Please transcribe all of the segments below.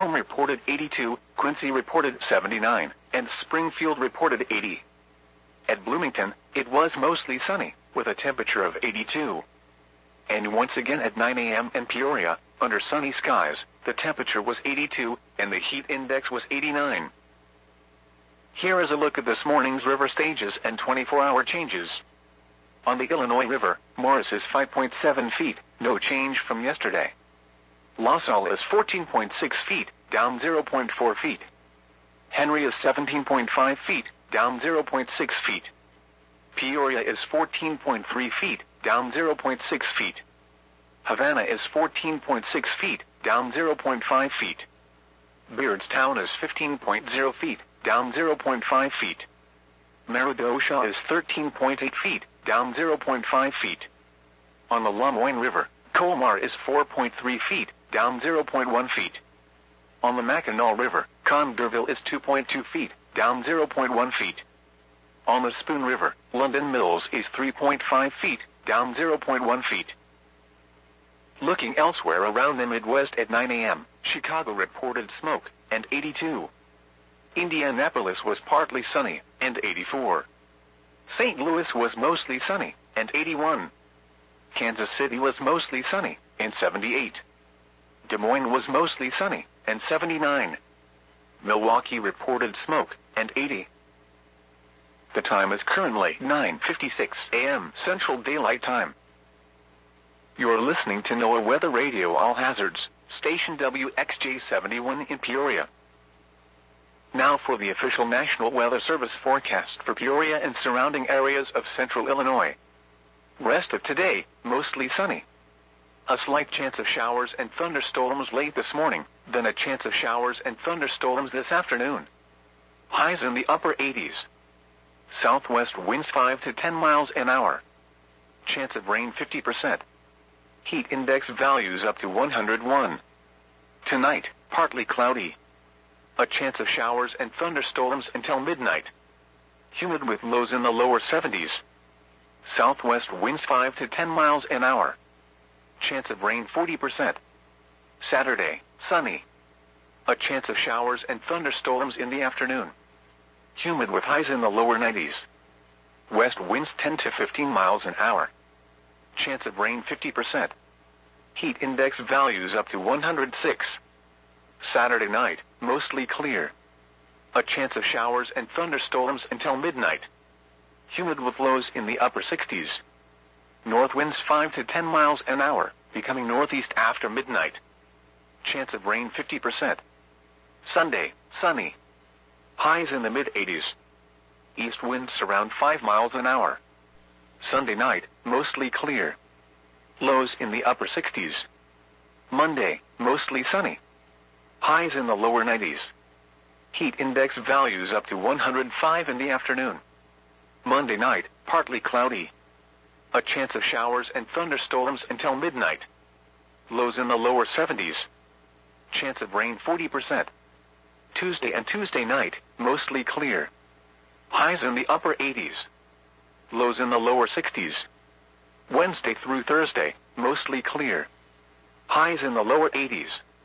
Macomb reported 82, Quincy reported 79, and Springfield reported 80. At Bloomington, it was mostly sunny, with a temperature of 82. And once again at 9 a.m. in Peoria, under sunny skies, the temperature was 82, and the heat index was 89. Here is a look at this morning's river stages and 24-hour changes. On the Illinois River, Morris is 5.7 feet, no change from yesterday. La Salle is 14.6 feet, down 0.4 feet. Henry is 17.5 feet, down 0.6 feet. Peoria is 14.3 feet, down 0.6 feet. Havana is 14.6 feet, down 0.5 feet. Beardstown is 15.0 feet, down 0.5 feet. Meridosha is 13.8 feet, down 0.5 feet. On the Lamoine River, Colmar is 4.3 feet, down 0.1 feet. On the Mackinac River, Condorville is 2.2 feet, down 0.1 feet. On the Spoon River, London Mills is 3.5 feet, down 0.1 feet. Looking elsewhere around the Midwest at 9 a.m., Chicago reported smoke, and 82. Indianapolis was partly sunny, and 84. St. Louis was mostly sunny, and 81. Kansas City was mostly sunny, and 78. Des Moines was mostly sunny, and 79. Milwaukee reported smoke, and 80. The time is currently 9:56 a.m. Central Daylight Time. You're listening to NOAA Weather Radio All Hazards, station WXJ71 in Peoria. Now for the official National Weather Service forecast for Peoria and surrounding areas of central Illinois. Rest of today, mostly sunny. A slight chance of showers and thunderstorms late this morning, then a chance of showers and thunderstorms this afternoon. Highs in the upper 80s. Southwest winds 5 to 10 miles an hour. Chance of rain 50%. Heat index values up to 101. Tonight, partly cloudy. A chance of showers and thunderstorms until midnight. Humid with lows in the lower 70s. Southwest winds 5 to 10 miles an hour. Chance of rain 40%. Saturday, sunny. A chance of showers and thunderstorms in the afternoon. Humid with highs in the lower 90s. West winds 10 to 15 miles an hour. Chance of rain 50%. Heat index values up to 106. Saturday night, mostly clear. A chance of showers and thunderstorms until midnight. Humid with lows in the upper 60s. North winds 5 to 10 miles an hour, becoming northeast after midnight. Chance of rain 50%. Sunday, sunny. Highs in the mid-80s. East winds around 5 miles an hour. Sunday night, mostly clear. Lows in the upper 60s. Monday, mostly sunny. Highs in the lower 90s. Heat index values up to 105 in the afternoon. Monday night, partly cloudy. A chance of showers and thunderstorms until midnight. Lows in the lower 70s. Chance of rain 40%. Tuesday and Tuesday night, mostly clear. Highs in the upper 80s. Lows in the lower 60s. Wednesday through Thursday, mostly clear. Highs in the lower 80s.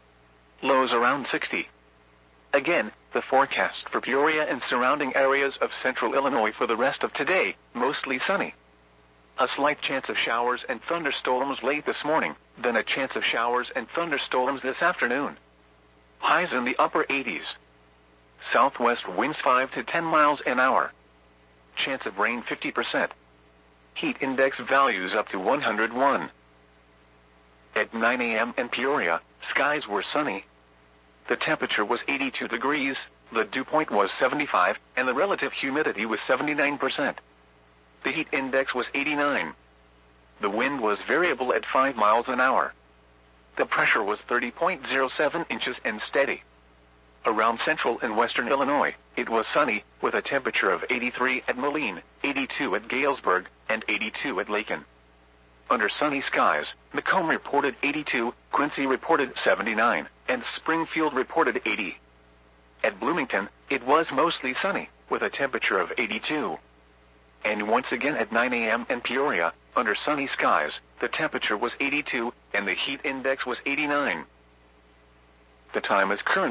Lows around 60. Again, the forecast for Peoria and surrounding areas of central Illinois for the rest of today, mostly sunny. A slight chance of showers and thunderstorms late this morning, then a chance of showers and thunderstorms this afternoon. Highs in the upper 80s. Southwest winds 5 to 10 miles an hour. Chance of rain 50%. Heat index values up to 101. At 9 a.m. in Peoria, skies were sunny. The temperature was 82 degrees, the dew point was 75, and the relative humidity was 79%. The heat index was 89. The wind was variable at 5 miles an hour. The pressure was 30.07 inches and steady. Around central and western Illinois, it was sunny, with a temperature of 83 at Moline, 82 at Galesburg, and 82 at Lakin. Under sunny skies, Macomb reported 82, Quincy reported 79, and Springfield reported 80. At Bloomington, it was mostly sunny, with a temperature of 82. And once again at 9 a.m. in Peoria, under sunny skies, the temperature was 82, and the heat index was 89. The time is currently